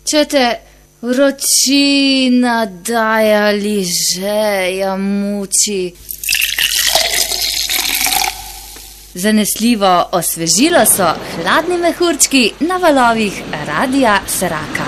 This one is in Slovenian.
Če te vročina daje ali žeja muči. Zanesljivo osvežilo so hladni mehurčki na valovih Radia Sraka.